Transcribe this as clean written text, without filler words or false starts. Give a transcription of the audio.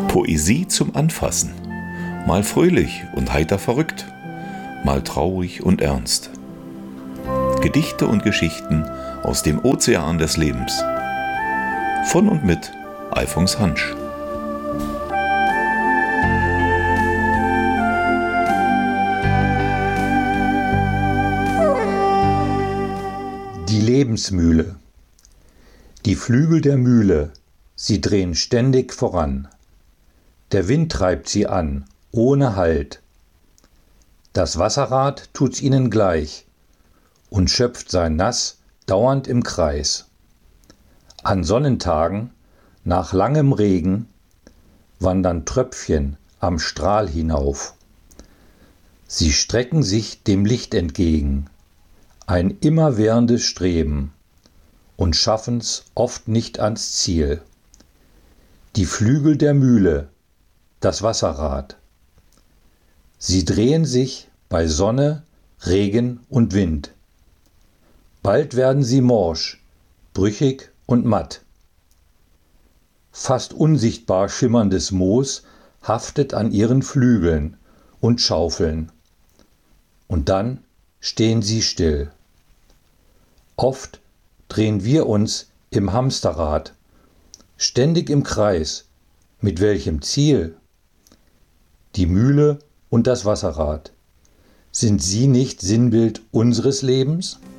Poesie zum Anfassen. Mal fröhlich und heiter verrückt, mal traurig und ernst. Gedichte und Geschichten aus dem Ozean des Lebens. Von und mit Alfons Hansch. Die Lebensmühle. Die Flügel der Mühle, sie drehen ständig voran. Der Wind treibt sie an, ohne Halt. Das Wasserrad tut's ihnen gleich und schöpft sein Nass dauernd im Kreis. An Sonnentagen, nach langem Regen, wandern Tröpfchen am Strahl hinauf. Sie strecken sich dem Licht entgegen, ein immerwährendes Streben, und schaffen's oft nicht ans Ziel. Die Flügel der Mühle, das Wasserrad. Sie drehen sich bei Sonne, Regen und Wind. Bald werden sie morsch, brüchig und matt. Fast unsichtbar schimmerndes Moos haftet an ihren Flügeln und Schaufeln. Und dann stehen sie still. Oft drehen wir uns im Hamsterrad, ständig im Kreis. Mit welchem Ziel? Die Mühle und das Wasserrad. Sind sie nicht Sinnbild unseres Lebens?